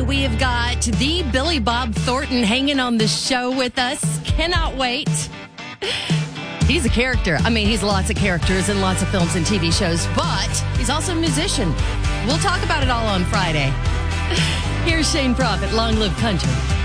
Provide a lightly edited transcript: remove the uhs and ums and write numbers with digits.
we have got the Billy Bob Thornton hanging on the show with us. Cannot wait. He's a character. I mean, he's lots of characters in lots of films and TV shows, but he's also a musician. We'll talk about it all on Friday. Here's Shane Prophet, Long Live Country.